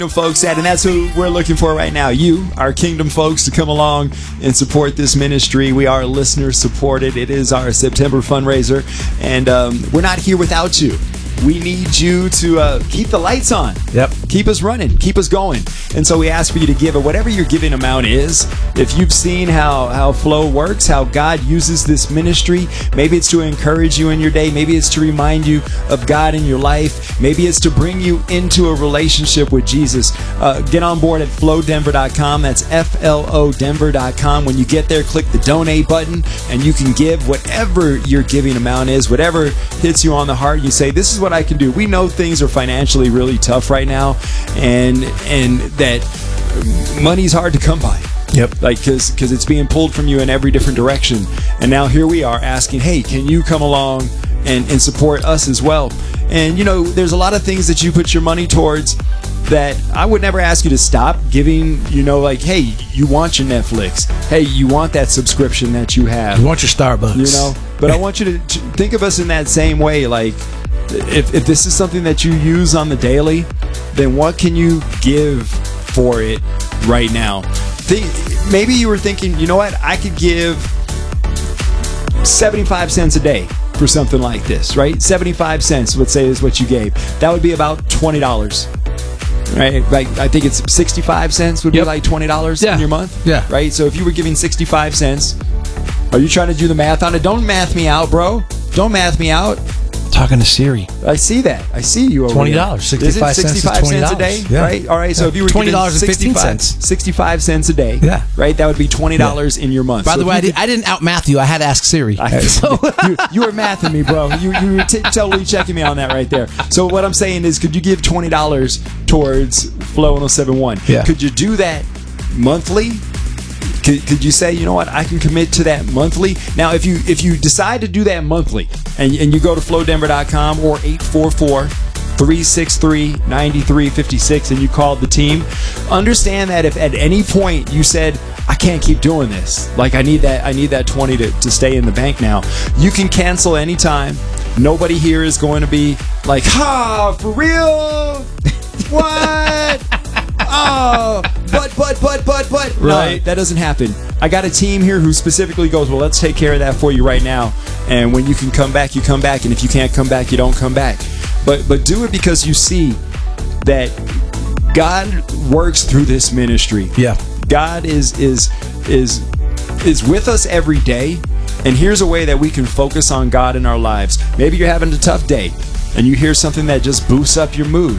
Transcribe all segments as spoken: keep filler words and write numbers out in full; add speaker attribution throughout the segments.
Speaker 1: folks at, and that's who we're looking for right now. You, our Kingdom folks, to come along and support this ministry. We are listener supported. It is our September fundraiser, and um, we're not here without you. We need you to uh, keep the lights on.
Speaker 2: Yep.
Speaker 1: Keep us running. Keep us going. And so we ask for you to give at whatever your giving amount is. If you've seen how, how Flow works, how God uses this ministry, maybe it's to encourage you in your day. Maybe it's to remind you of God in your life. Maybe it's to bring you into a relationship with Jesus. Uh, get on board at flow denver dot com. That's F L O Denver dot com. When you get there, click the donate button, and you can give whatever your giving amount is, whatever hits you on the heart. You say, this is what I can do. We know things are financially really tough right now, and and that money's hard to come by.
Speaker 2: Yep.
Speaker 1: Like, because because it's being pulled from you in every different direction. And now here we are asking, hey, can you come along and, and support us as well? And, you know, there's a lot of things that you put your money towards that I would never ask you to stop giving. You know, like, hey, you want your Netflix. Hey, you want that subscription that you have.
Speaker 2: You want your Starbucks.
Speaker 1: You know, but I want you to, to think of us in that same way. Like, if, if this is something that you use on the daily, then what can you give for it right now? Think, maybe you were thinking, you know what, I could give seventy-five cents a day for something like this, right? seventy-five cents, let's say, is what you gave. That would be about twenty dollars. Right, like I think it's sixty-five cents would
Speaker 2: yep.
Speaker 1: be like twenty dollars
Speaker 2: yeah.
Speaker 1: in your month.
Speaker 2: Yeah.
Speaker 1: Right. So if you were giving sixty-five cents, are you trying to do the math on it? Don't math me out, bro. Don't math me out.
Speaker 2: Talking to Siri.
Speaker 1: I see that. I see you over
Speaker 2: twenty dollars.
Speaker 1: Sixty-five cents. Sixty-five cents a day.
Speaker 2: Yeah.
Speaker 1: Right. All right. So
Speaker 2: yeah.
Speaker 1: if you were
Speaker 2: twenty dollars and fifteen
Speaker 1: cents, sixty-five cents a day.
Speaker 2: Yeah.
Speaker 1: Right. That would be twenty dollars yeah. in your month.
Speaker 2: By
Speaker 1: so
Speaker 2: the way, I,
Speaker 1: could,
Speaker 2: did, I didn't out math you. I had to ask Siri.
Speaker 1: I, so. you, you were mathing me, bro. You you were t- totally checking me on that right there. So what I'm saying is, could you give twenty dollars towards Flow one oh seven point one?
Speaker 2: Yeah.
Speaker 1: Could you do that monthly? Could, could you say, you know what, I can commit to that monthly? Now, if you if you decide to do that monthly, and, and you go to flow denver dot com or eight four four, three six three, nine three five six and you called the team, understand that if at any point you said, I can't keep doing this, like I need that I need that twenty to, to stay in the bank now, you can cancel anytime. Nobody here is going to be like, ha, for real? What? Oh, but, but, but, but, but. Right. No, that doesn't happen. I got a team here who specifically goes, well, let's take care of that for you right now. And when you can come back, you come back. And if you can't come back, you don't come back. But but do it because you see that God works through this ministry.
Speaker 2: Yeah.
Speaker 1: God is is is is with us every day. And here's a way that we can focus on God in our lives. Maybe you're having a tough day and you hear something that just boosts up your mood.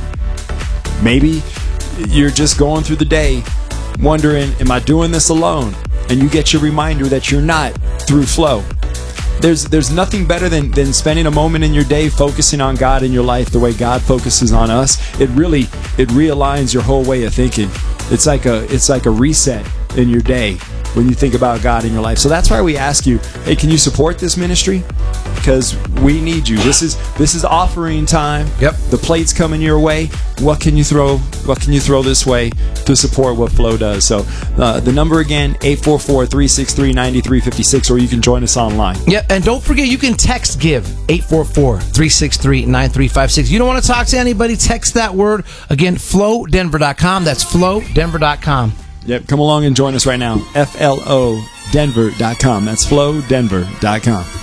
Speaker 1: Maybe you're just going through the day wondering, am I doing this alone? And you get your reminder that you're not through Flow. There's there's nothing better than, than spending a moment in your day focusing on God in your life the way God focuses on us. It really, it realigns your whole way of thinking. It's like a it's like a reset in your day when you think about God in your life. So that's why we ask you, hey, can you support this ministry? Because we need you. This is this is offering time.
Speaker 2: Yep.
Speaker 1: The plate's coming your way. What can you throw? What can you throw this way to support what Flow does? So uh, the number again, eight four four, three six three, nine three five six, or you can join us online.
Speaker 2: Yeah, and don't forget, you can text GIVE, eight four four, three six three, nine three five six. You don't want to talk to anybody, text that word. Again, flow denver dot com. That's flow denver dot com.
Speaker 1: Yep, come along and join us right now. F L O Denver dot com. That's flow denver dot com.